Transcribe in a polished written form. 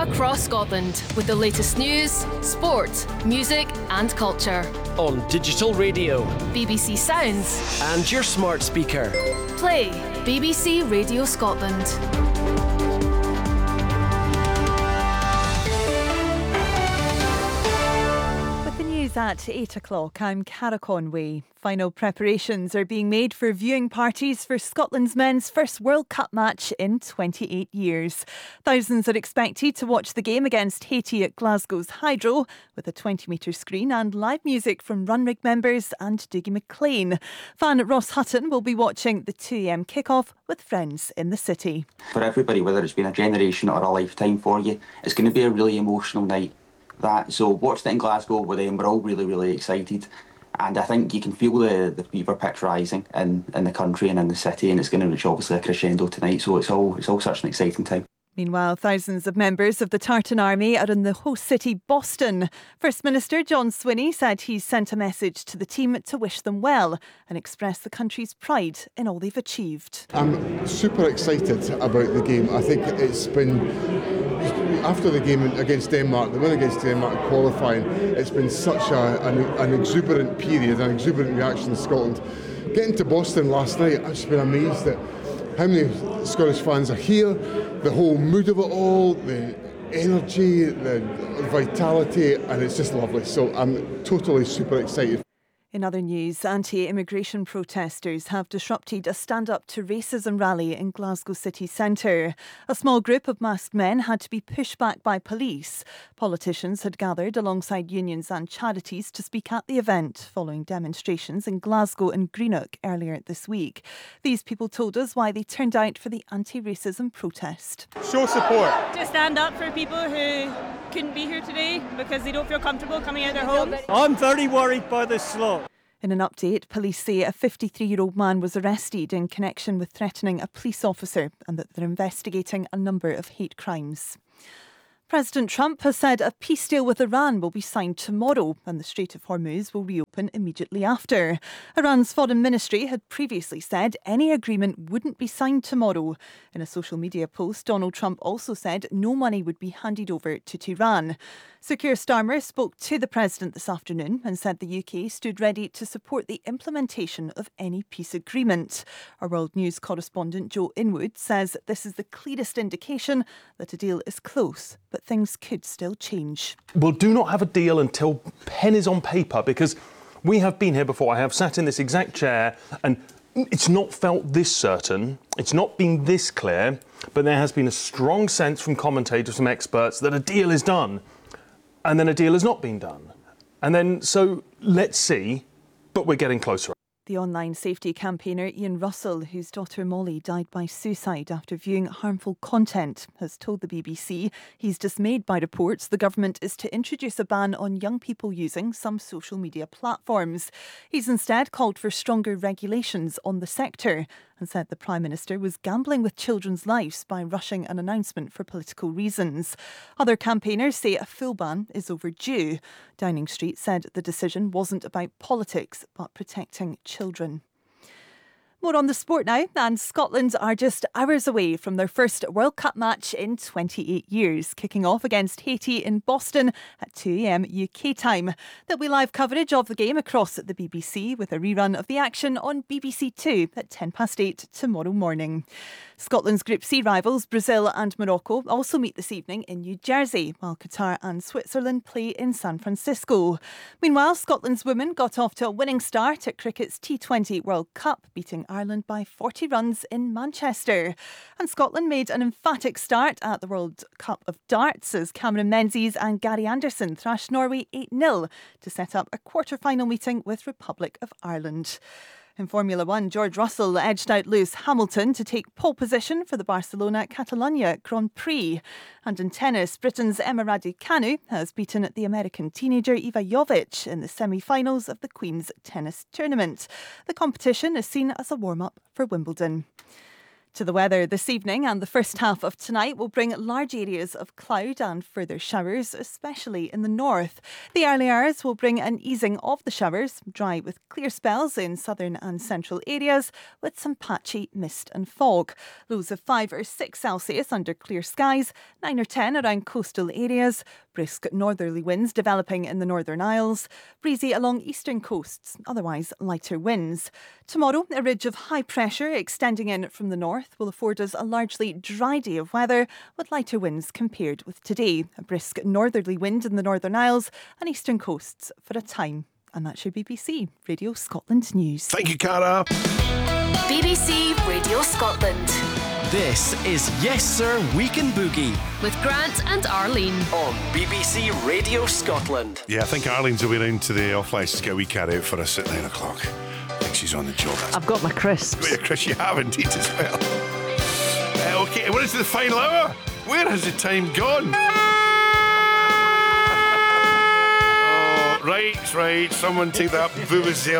across Scotland with the latest news, sport, music and culture. On digital radio, BBC Sounds and your smart speaker. Play BBC Radio Scotland. At 8 o'clock, I'm Cara Conway. Final preparations are being made for viewing parties for Scotland's men's first World Cup match in 28 years. Thousands are expected to watch the game against Haiti at Glasgow's Hydro with a 20-metre screen and live music from Runrig members and Dougie MacLean. Fan Ross Hutton will be watching the 2am kick-off with friends in the city. For everybody, whether it's been a generation or a lifetime for you, it's going to be a really emotional night. So watched it in Glasgow with them. We're all really excited, and I think you can feel the fever pitch rising in the country and in the city, and it's going to reach obviously a crescendo tonight. So it's all such an exciting time. Meanwhile, thousands of members of the Tartan Army are in the host city Boston. First Minister John Swinney said he's sent a message to the team to wish them well and express the country's pride in all they've achieved. I'm super excited about the game. I think it's been, after the game against Denmark, the win against Denmark qualifying, it's been such an exuberant period, an exuberant reaction in Scotland. Getting to Boston last night, I've just been amazed at how many Scottish fans are here, the whole mood of it all, the energy, the vitality, and it's just lovely. So I'm totally super excited. In other news, anti-immigration protesters have disrupted a stand-up to racism rally in Glasgow city centre. A small group of masked men had to be pushed back by police. Politicians had gathered alongside unions and charities to speak at the event, following demonstrations in Glasgow and Greenock earlier this week. These people told us why they turned out for the anti-racism protest. Show support. To stand up for people who couldn't be here today because they don't feel comfortable coming out of their homes. I'm very worried by this slot. In an update, police say a 53-year-old man was arrested in connection with threatening a police officer and that they're investigating a number of hate crimes. President Trump has said a peace deal with Iran will be signed tomorrow and the Strait of Hormuz will reopen immediately after. Iran's foreign ministry had previously said any agreement wouldn't be signed tomorrow. In a social media post, Donald Trump also said no money would be handed over to Tehran. Sir Keir Starmer spoke to the President this afternoon and said the UK stood ready to support the implementation of any peace agreement. Our World News correspondent Joe Inwood says this is the clearest indication that a deal is close, but things could still change. We'll do not have a deal until pen is on paper, because we have been here before. I have sat in this exact chair and it's not felt this certain, it's not been this clear, but there has been a strong sense from commentators, from experts, that a deal is done. And then a deal has not been done. And then, so let's see, but we're getting closer. The online safety campaigner Ian Russell, whose daughter Molly died by suicide after viewing harmful content, has told the BBC he's dismayed by reports the government is to introduce a ban on young people using some social media platforms. He's instead called for stronger regulations on the sector and said the Prime Minister was gambling with children's lives by rushing an announcement for political reasons. Other campaigners say a full ban is overdue. Downing Street said the decision wasn't about politics but protecting children. More on the sport now, and Scotland are just hours away from their first World Cup match in 28 years, kicking off against Haiti in Boston at 2am UK time. There'll be live coverage of the game across the BBC with a rerun of the action on BBC Two at 8:10 tomorrow morning. Scotland's Group C rivals Brazil and Morocco also meet this evening in New Jersey, while Qatar and Switzerland play in San Francisco. Meanwhile, Scotland's women got off to a winning start at cricket's T20 World Cup, beating Ireland by 40 runs in Manchester. And Scotland made an emphatic start at the World Cup of Darts as Cameron Menzies and Gary Anderson thrashed Norway 8-0 to set up a quarter-final meeting with Republic of Ireland. In Formula One, George Russell edged out Lewis Hamilton to take pole position for the Barcelona-Catalunya Grand Prix. And in tennis, Britain's Emma Raducanu has beaten the American teenager Iva Jovic in the semi-finals of the Queen's Tennis Tournament. The competition is seen as a warm-up for Wimbledon. To the weather this evening, and the first half of tonight will bring large areas of cloud and further showers, especially in the north. The early hours will bring an easing of the showers, dry with clear spells in southern and central areas, with some patchy mist and fog. Lows of 5 or 6 Celsius under clear skies, 9 or 10 around coastal areas. Brisk northerly winds developing in the Northern Isles. Breezy along eastern coasts, otherwise lighter winds. Tomorrow, a ridge of high pressure extending in from the north will afford us a largely dry day of weather with lighter winds compared with today. A brisk northerly wind in the Northern Isles and eastern coasts for a time. And that's your BBC Radio Scotland News. Thank you, Cara. BBC Radio Scotland. This is Yes Sir Weekend Boogie With Grant and Arlene. on BBC Radio Scotland. Yeah, I think Arlene's away round to the off license to get a wee cat out for us at 9 o'clock. I think she's on the job. I've got my crisps. Got your Chris, you have indeed as well. Okay, what is the final hour? Where has the time gone? Oh, right. Someone take that Vuvuzela